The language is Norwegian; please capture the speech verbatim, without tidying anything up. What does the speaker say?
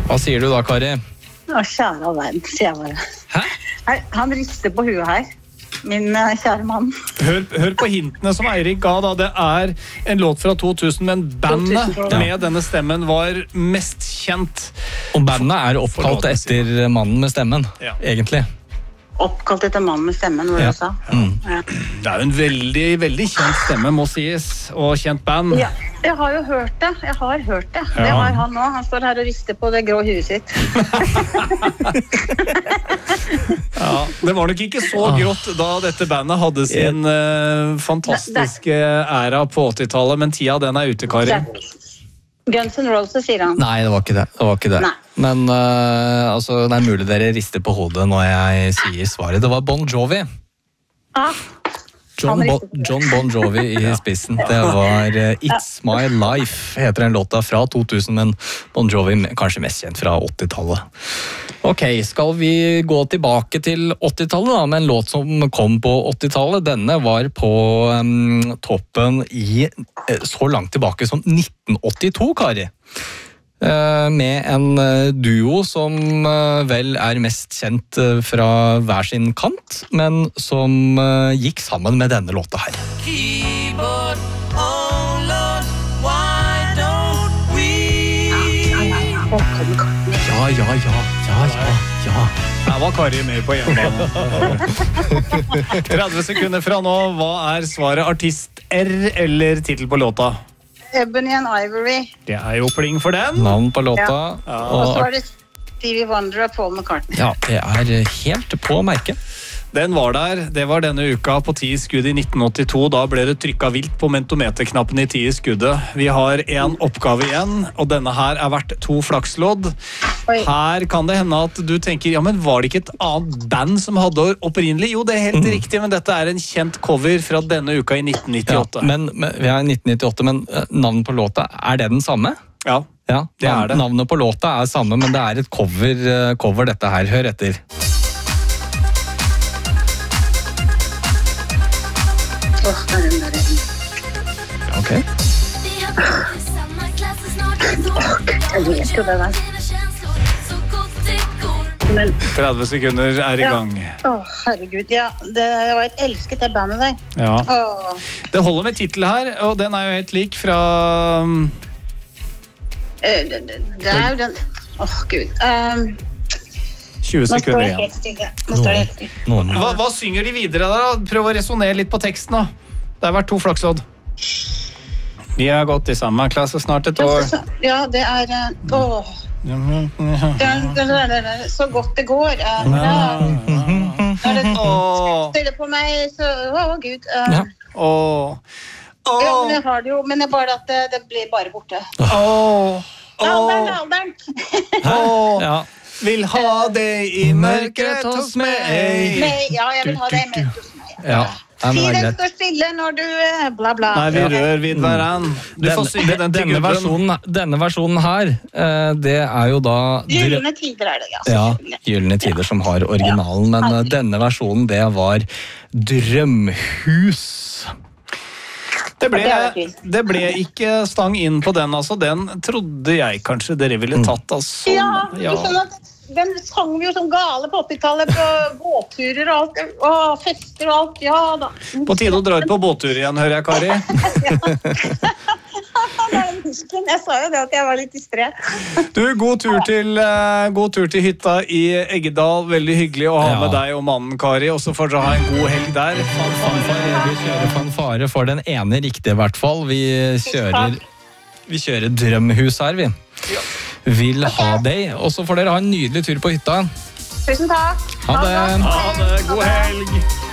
Hva sier du da, Kari? Å, kjære av verden, sier jeg bare. Hæ? Her, han rister på huet her. Min uh, kjære mann. Hør, hør på hintene som Eirik ga da. Det er en låt fra to tusen, men bandet to tusen, med denne stemmen var mest kjent. Og bandet er oppkalt etter mannen med stemmen, Ja. egentlig. Oppkalt etter mannen med stemmen, hvor Ja. du sa. Mm. Ja. Det er jo en veldig, veldig kjent stemme, må sies, og kjent band. Ja, jeg har jo hørt det. Jeg har hørt det. Det Ja. har han nå. Han står her og rister på det grå huet sitt. Ja, det var nok ikke så grått da dette bandet hadde sin eh, fantastiske æra på åttitallet, men tida den er ute, Kari. Guns N' Roses, sier han. Nei, det var ikke det. det, var ikke det. Nei. Men uh, altså, det er mulig dere rister på hodet når jeg sier svaret. Det var Bon Jovi. Ah, John, Han Bo rister på det. John Bon Jovi i spissen. Det var uh, It's My Life, heter den låta fra to tusen, men Bon Jovi kanskje mest kjent fra åttitallet. Ok, skal vi gå tilbake til åttitallet da, med en låt som kom på åttitallet. Denne var på um, toppen i uh, så langt tilbake som nitten åttito, Kari. Uh, med en uh, duo som uh, vel er mest kjent uh, fra hver sin kant, men som uh, gikk sammen med denne låta her. Keyboard, oh Lord, why don't we? Ja, ja, ja, ja, ja, ja. Her var Kari med på hjemmebane. tretti sekunder fra nå. Hva er svaret? Artist R eller titel på låta? Ebony and Ivory. Det er jo pling for den. Navn på låta. Ja. Og så Og, var det Stevie Wonder og Paul McCartney. ja, det er helt på merket. Den var der. Det var denne uka på ti i skudd i nitten åttito. Da ble det trykka vilt på mentometerknappen i ti i skuddet. Vi har en oppgave igjen, og denne her er verdt to flakslodd. Oi. Her kan det hende at du tenker, ja, men var det ikke et annet band som hadde opprinnelig? Jo, det er helt riktig, men dette er en kjent cover fra denne uka i nitten Ja, nittiåtte. men, men, vi er i nitten nittiåtte, men uh, navnet på låta, er det den samme? Ja. Ja, Det er det. Navnet på låta er samme, men det er et cover, uh, cover dette her. Hør etter. Åh, det er den der. Ok. Jeg vet jo det der. Men, tretti sekunder er i Ja. gang. åh, herregud, ja. Det var et elsket det bandet der. Ja. Åh, Det holder med titel her, og den er jo helt lik fra um, eh, det, det, det er jo den... Åh, Gud. Um, tjue nå står sekunder det igjen. helt stille. Nå står det helt stille. Noen. Hva, hva synger de videre da? Prøv å resonere litt på teksten da. Det har vært to flakslodd. De har gått i samme klasse snart et år. Ja, det er... eh, Åh, det er, det er, det er, så godt det går. eh, ja. Er det Åh, stille på meg, så... Åh, Gud. eh, Ja. åh, Ja, men åh, jeg har det jo, men det er bare at det, det blir bare borte. åh, Alderen, åh, alderen. åh. Ja. Vil ha deg i mørket hos meg. Nei, ja, jeg vil ha det med hos meg. Ja. Nei, men Si det er den greit. står stille når du eh, bla bla. Nei, vi rør vid hverandre. Du får Den- synge den til denne, gubben. versjonen, denne versjonen her, eh, det er jo da Gyllene tider er det, ja. Ja, selvfølgelig. Gyllene tider som har originalen, men eh, denne versjonen, det var Drømhus. Det ble, Det er fint. det ble ikke stang inn på den, altså. Den trodde jeg kanskje dere ville tatt, altså. Ja, du skjønner at den sang vi jo som gale på åttitallet på båtturer og alt. Og fester og alt, ja da. På tide å dra ut på båttur igjen, hører jeg, Kari. Det er den husken. Jeg sa jo det at jeg var litt distré. Du, god tur til, eh, god tur til hytta i Eggedal. Veldig hyggelig å ha Ja. med deg og mannen, Kari. Og så får dere ha en god helg der. Fanfare, vi kjører fanfare for den ene riktige i hvert fall. Vi kjører, vi kjører Drømhus her, vi. Vil ha deg. Og så får dere ha en nydelig tur på hytta. Tusen takk. Ha det. Ha det. God helg.